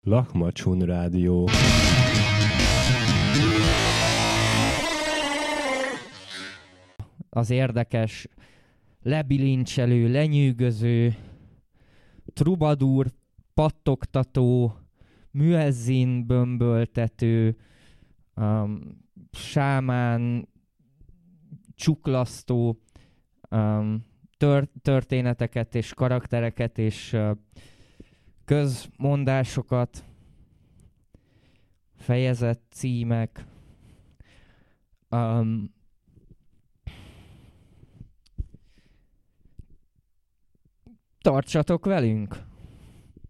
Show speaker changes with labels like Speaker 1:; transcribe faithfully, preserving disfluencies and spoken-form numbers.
Speaker 1: Lakmacsun Rádió.
Speaker 2: Az érdekes, lebilincselő, lenyűgöző, trubadúr, pattogtató, müezzin bömböltető, um, sámán, csuklasztó um, tör- történeteket és karaktereket és uh, közmondásokat, fejezet címek. Um, tartsatok velünk!